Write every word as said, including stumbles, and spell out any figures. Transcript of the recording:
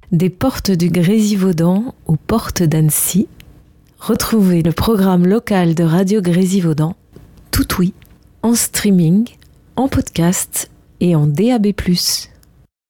Des portes du Grésivaudan aux portes d'Annecy, retrouvez le programme local de Radio Grésivaudan, tout oui, en streaming, en podcast et en D A B plus.